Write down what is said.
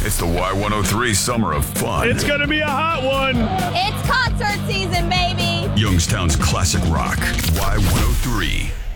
It's the Y103 Summer of Fun. It's going to be a hot one. It's concert season, baby. Youngstown's classic rock. Y103.